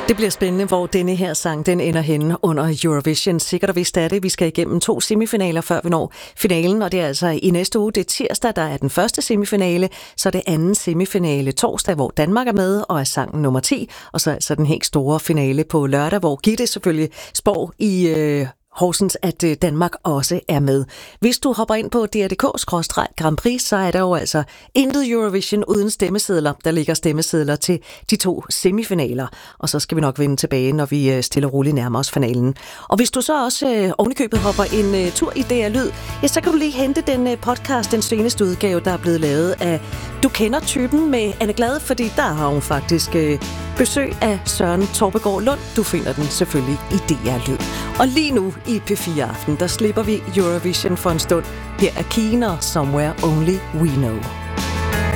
Det bliver spændende, hvor denne her sang den ender henne under Eurovision. Sikkert og vist er det. Vi skal igennem 2 semifinaler, før vi når finalen, og det er altså i næste uge. Det er tirsdag, der er den første semifinale, så det anden semifinale torsdag, hvor Danmark er med og er sangen nummer 10, og så altså den helt store finale på lørdag, hvor Gitte selvfølgelig spår i Horsens, at Danmark også er med. Hvis du hopper ind på dr.dk/Grand Prix, så er der jo altså intet Eurovision uden stemmesedler. Der ligger stemmesedler til de 2 semifinaler, og så skal vi nok vende tilbage, når vi stille og roligt nærmer os finalen. Og hvis du så også ovenikøbet hopper en tur i DR Lyd, ja, så kan du lige hente den podcast, den seneste udgave, der er blevet lavet af Du kender typen med Anne Glad, fordi der har hun faktisk besøg af Søren Torpegaard Lund. Du finder den selvfølgelig i DR Lyd. Og lige nu i P4 Aften, der slipper vi Eurovision for en stund. Her er Keener, Somewhere Only We Know.